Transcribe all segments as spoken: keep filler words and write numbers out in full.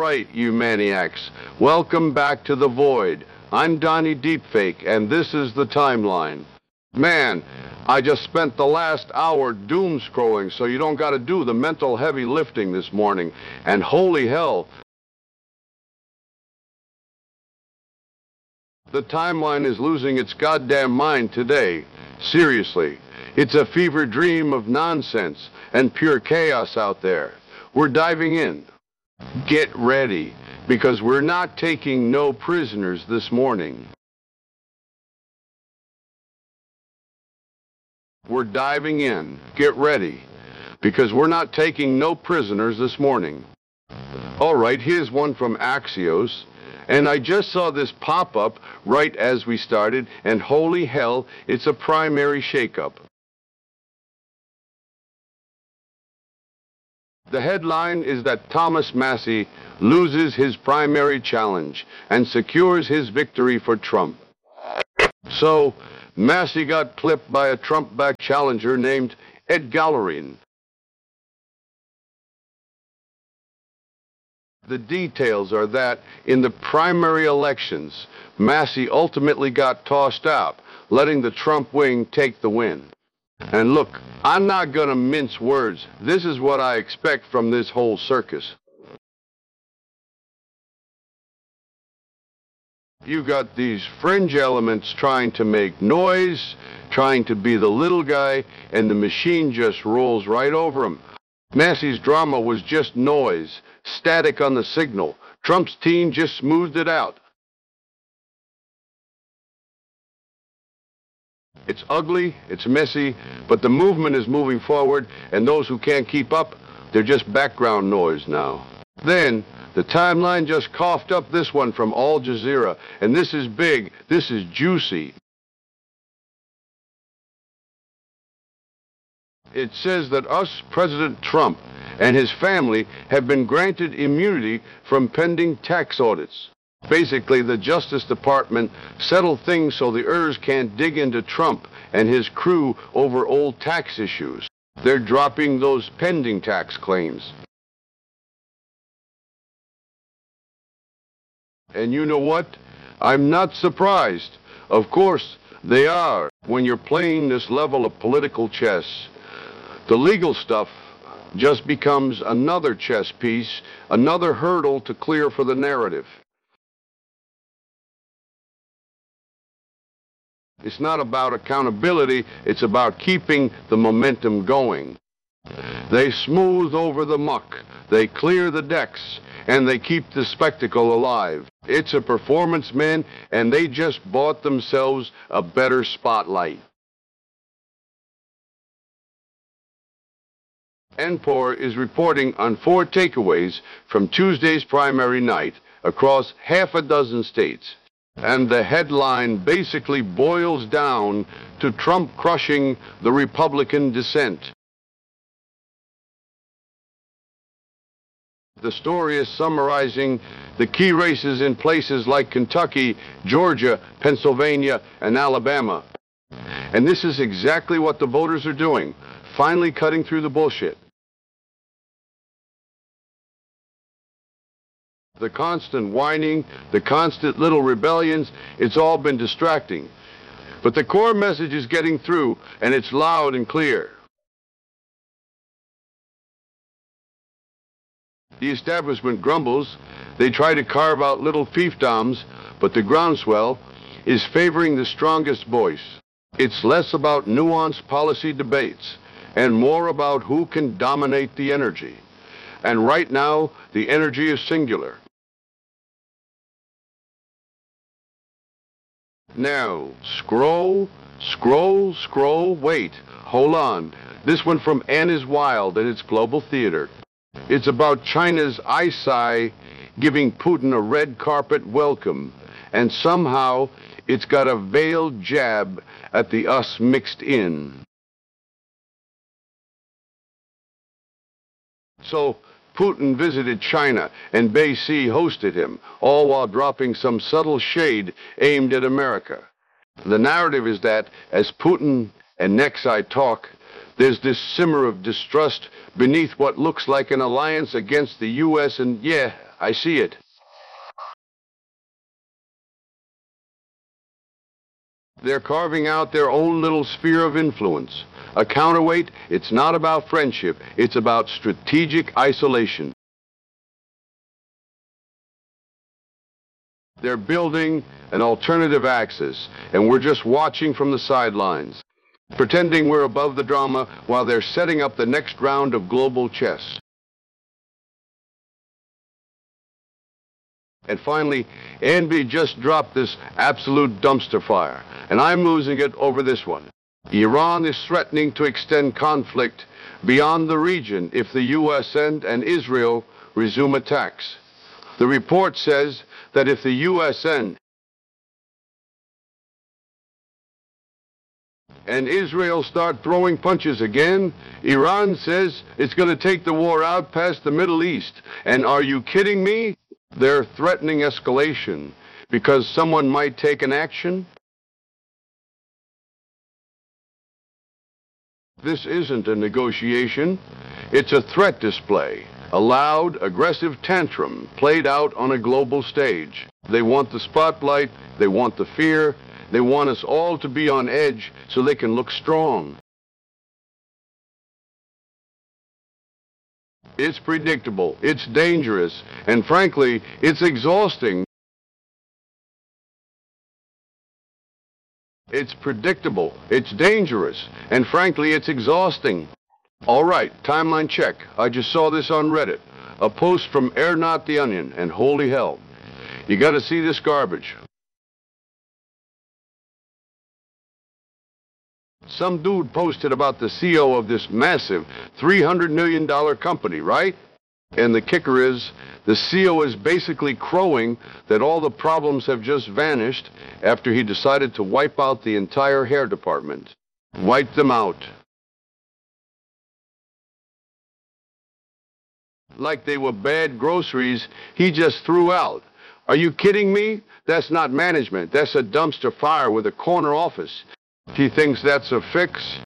right, you maniacs. Welcome back to The Void. I'm Donnie Deepfake, and this is the timeline. Man, I just spent the last hour doom scrolling, so you don't gotta do the mental heavy lifting this morning. And holy hell, the timeline is losing its goddamn mind today. Seriously, it's a fever dream of nonsense and pure chaos out there. We're diving in. Get ready, because we're not taking no prisoners this morning. We're diving in. Get ready, because we're not taking no prisoners this morning. All right, here's one from Axios. And I just saw this pop up right as we started, and holy hell, it's a primary shakeup. The headline is that Thomas Massie loses his primary challenge and secures his victory for Trump. So, Massie got clipped by a Trump-backed challenger named Ed Gallerin. The details are that in the primary elections, Massie ultimately got tossed out, letting the Trump wing take the win. And look, I'm not gonna mince words. This is what I expect from this whole circus. You got these fringe elements trying to make noise, trying to be the little guy, and the machine just rolls right over them. Massie's drama was just noise, static on the signal. Trump's team just smoothed it out. It's ugly, it's messy, but the movement is moving forward, and those who can't keep up, they're just background noise now. Then, the timeline just coughed up this one from Al Jazeera, and this is big, this is juicy. It says that us, President Trump, and his family have been granted immunity from pending tax audits. Basically, the Justice Department settled things so the E R S can't dig into Trump and his crew over old tax issues. They're dropping those pending tax claims. And you know what? I'm not surprised. Of course, they are when you're playing this level of political chess. The legal stuff just becomes another chess piece, another hurdle to clear for the narrative. It's not about accountability, it's about keeping the momentum going. They smooth over the muck, they clear the decks, and they keep the spectacle alive. It's a performance, man, and they just bought themselves a better spotlight. N P O R is reporting on four takeaways from Tuesday's primary night across half a dozen states. And the headline basically boils down to Trump crushing the Republican dissent. The story is summarizing the key races in places like Kentucky, Georgia, Pennsylvania, and Alabama. And this is exactly what the voters are doing, finally cutting through the bullshit. The constant whining, the constant little rebellions, it's all been distracting. But the core message is getting through, and it's loud and clear. The establishment grumbles. They try to carve out little fiefdoms, but the groundswell is favoring the strongest voice. It's less about nuanced policy debates and more about who can dominate the energy. And right now, the energy is singular. Now, scroll, scroll, scroll, wait, hold on. This one from Ann is Wild at its Global Theater. It's about China's I S I giving Putin a red carpet welcome, and somehow it's got a veiled jab at the us mixed in. So, Putin visited China, and Beijing hosted him, all while dropping some subtle shade aimed at America. The narrative is that as Putin and Nexi talk, There's this simmer of distrust beneath what looks like an alliance against the U S, and yeah, I see it. They're carving out their own little sphere of influence. A counterweight, it's not about friendship, it's about strategic isolation. They're building an alternative axis, and we're just watching from the sidelines, pretending we're above the drama while they're setting up the next round of global chess. And finally, Envy just dropped this absolute dumpster fire, and I'm losing it over this one. Iran is threatening to extend conflict beyond the region if the U S and, and Israel resume attacks. The report says that if the U S and and Israel start throwing punches again, Iran says it's going to take the war out past the Middle East. And are you kidding me? They're threatening escalation because someone might take an action. This isn't a negotiation. It's a threat display, a loud, aggressive tantrum played out on a global stage. They want the spotlight, they want the fear, they want us all to be on edge so they can look strong. It's predictable, it's dangerous, and frankly, it's exhausting. It's predictable, it's dangerous, and frankly, it's exhausting. All right, timeline check. I just saw this on Reddit. A post from Air Not the Onion, and holy hell. You gotta see this garbage. Some dude posted about the C E O of this massive three hundred million dollar company, right? And the kicker is, the C E O is basically crowing that all the problems have just vanished after he decided to wipe out the entire hair department. Wipe them out. Like they were bad groceries he just threw out. Are you kidding me? That's not management. That's a dumpster fire with a corner office. He thinks that's a fix.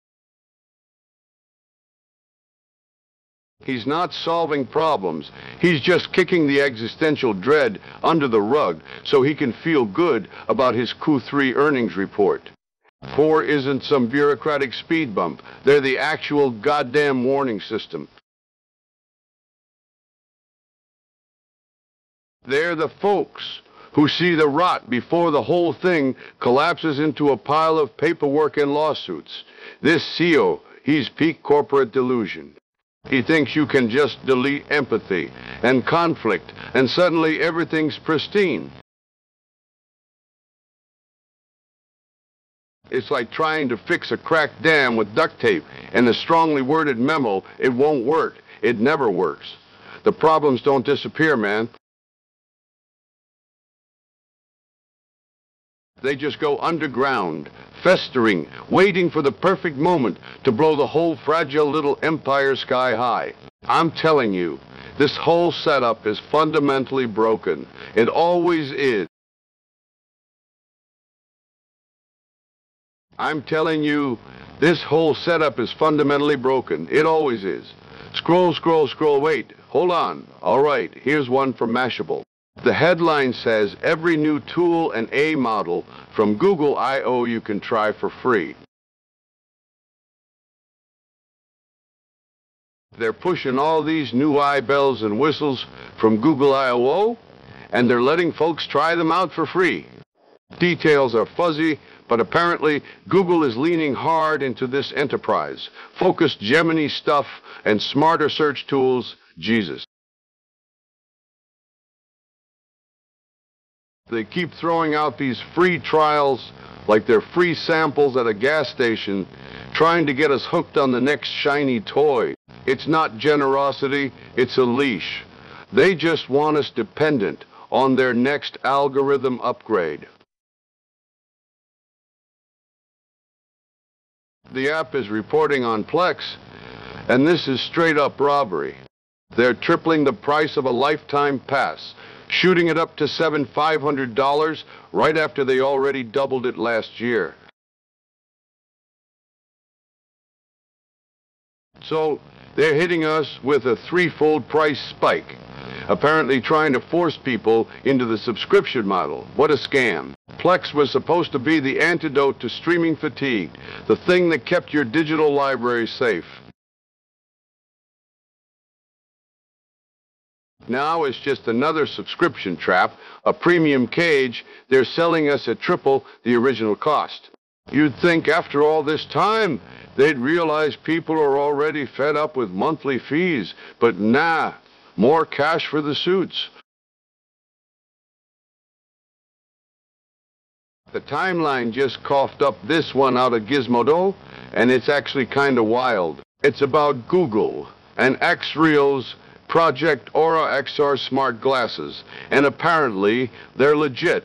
He's not solving problems. He's just kicking the existential dread under the rug so he can feel good about his Q three earnings report. Four isn't some bureaucratic speed bump. They're the actual goddamn warning system. They're the folks who see the rot before the whole thing collapses into a pile of paperwork and lawsuits. This C E O, he's peak corporate delusion. He thinks you can just delete empathy and conflict, and suddenly everything's pristine. It's like trying to fix a cracked dam with duct tape and a strongly worded memo. It won't work. It never works. The problems don't disappear, man. They just go underground, festering, waiting for the perfect moment to blow the whole fragile little empire sky high. I'm telling you, this whole setup is fundamentally broken. It always is. I'm telling you, this whole setup is fundamentally broken. It always is. Scroll, scroll, scroll, wait. Hold on. All right, here's one from Mashable. The headline says, every new tool and A model from Google I O you can try for free. They're pushing all these new I bells and whistles from Google I O, and they're letting folks try them out for free. Details are fuzzy, but apparently Google is leaning hard into this enterprise. Focused Gemini stuff and smarter search tools, Jesus. They keep throwing out these free trials like they're free samples at a gas station, trying to get us hooked on the next shiny toy. It's not generosity, it's a leash. They just want us dependent on their next algorithm upgrade. The app is reporting on Plex, and this is straight up robbery. They're tripling the price of a lifetime pass, shooting it up to seven thousand five hundred dollars right after they already doubled it last year. So they're hitting us with a threefold price spike, apparently trying to force people into the subscription model. What a scam. Plex was supposed to be the antidote to streaming fatigue, the thing that kept your digital library safe. Now it's just another subscription trap, a premium cage they're selling us at triple the original cost. You'd think after all this time, they'd realize people are already fed up with monthly fees, but nah, more cash for the suits. The timeline just coughed up this one out of Gizmodo, and it's actually kind of wild. It's about Google and Xreal's Project Aura X R smart glasses, and apparently they're legit.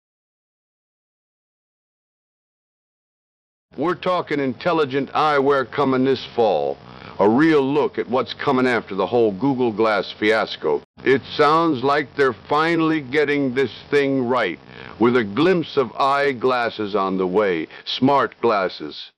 We're talking intelligent eyewear coming this fall. A real look at what's coming after the whole Google Glass fiasco. It sounds like they're finally getting this thing right, with a glimpse of eyeglasses on the way. Smart glasses.